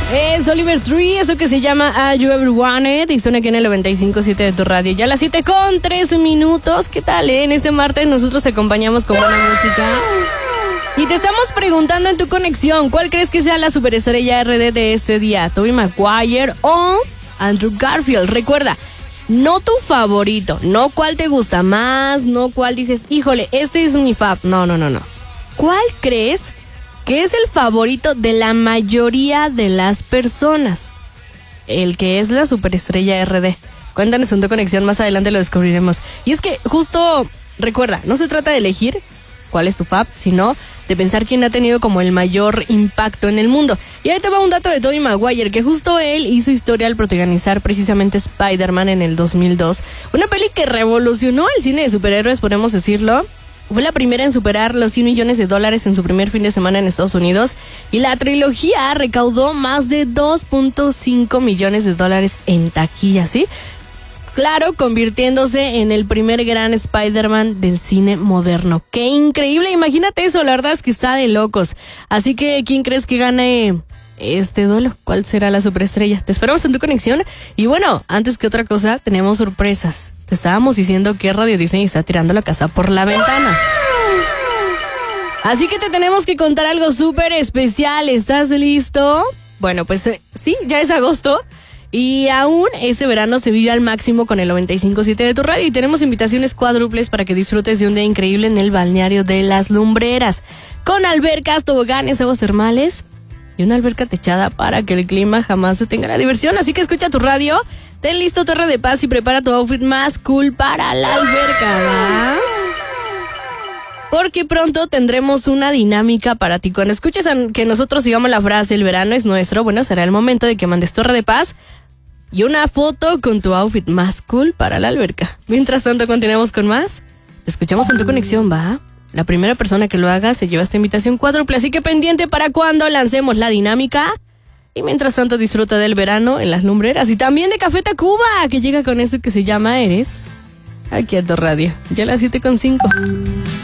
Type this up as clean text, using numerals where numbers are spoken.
Es Oliver Tree, eso que se llama Are You Ever Wanted, y suena aquí en el 95.7 de tu radio. Ya a las 7:03. ¿Qué tal, En este martes nosotros acompañamos con buena música. Y te estamos preguntando en tu conexión, ¿cuál crees que sea la superestrella RD de este día? ¿Tobey Maguire o Andrew Garfield? Recuerda, no tu favorito, no cuál te gusta más, no cuál dices, híjole, este es mi fab. No. ¿Cuál crees que es el favorito de la mayoría de las personas? El que es la superestrella RD. Cuéntanos en tu conexión, más adelante lo descubriremos. Y es que justo, recuerda, no se trata de elegir cuál es tu fab, sino de pensar quién ha tenido como el mayor impacto en el mundo. Y ahí te va un dato de Tobey Maguire, que justo él hizo historia al protagonizar precisamente Spider-Man en el 2002. Una peli que revolucionó el cine de superhéroes, podemos decirlo. Fue la primera en superar los $100 millones en su primer fin de semana en Estados Unidos. Y la trilogía recaudó más de $2.5 millones en taquilla, ¿sí? Claro, convirtiéndose en el primer gran Spider-Man del cine moderno. ¡Qué increíble! Imagínate eso, la verdad es que está de locos. Así que, ¿quién crees que gane este duelo? ¿Cuál será la superestrella? Te esperamos en tu conexión. Y bueno, antes que otra cosa, tenemos sorpresas. Te estábamos diciendo que Radio Disney está tirando la casa por la ventana. Así que te tenemos que contar algo súper especial. ¿Estás listo? Bueno, pues sí, ya es agosto. Y aún este verano se vive al máximo con el 95.7 de tu radio. Y tenemos invitaciones cuádruples para que disfrutes de un día increíble en el balneario de Las Lumbreras. Con albercas, toboganes, aguas termales y una alberca techada para que el clima jamás se tenga la diversión. Así que escucha tu radio, ten listo tu R de paz y prepara tu outfit más cool para la alberca, ¿va? Porque pronto tendremos una dinámica para ti. Cuando escuches que nosotros digamos la frase "el verano es nuestro", bueno, será el momento de que mandes tu R de paz y una foto con tu outfit más cool para la alberca. Mientras tanto, continuamos con más. Te escuchamos en tu conexión, ¿va? La primera persona que lo haga se lleva esta invitación cuádruple, así que pendiente para cuando lancemos la dinámica. Y mientras tanto, disfruta del verano en Las Lumbreras y también de Café Tacuba, que llega con eso que se llama Eres, aquí a tu radio. Ya a las 7:05.